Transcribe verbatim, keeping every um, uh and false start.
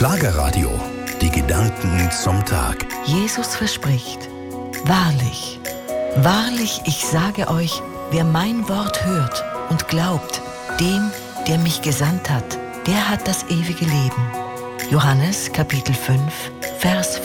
Schlagerradio. Die Gedanken zum Tag. Jesus verspricht: Wahrlich, wahrlich, ich sage euch, wer mein Wort hört und glaubt, dem, der mich gesandt hat, der hat das ewige Leben. Johannes Kapitel fünf, Vers